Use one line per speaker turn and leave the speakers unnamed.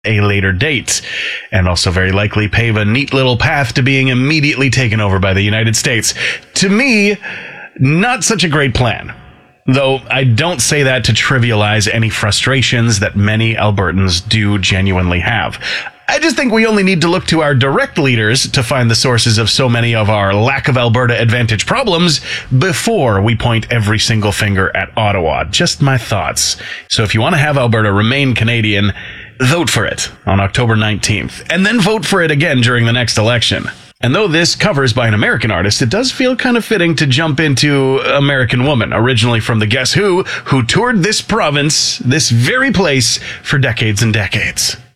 a later date, and also very likely pave a neat little path to being immediately taken over by the United States. To me, not such a great plan. Though I don't say that to trivialize any frustrations that many Albertans do genuinely have. I just think we only need to look to our direct leaders to find the sources of so many of our lack of Alberta advantage problems before we point every single finger at Ottawa. Just my thoughts. So if you want to have Alberta remain Canadian, vote for it on October 19th, and then vote for it again during the next election. And though this covers by an American artist, it does feel kind of fitting to jump into American Woman, originally from the Guess Who toured this province, this very place, for decades and decades.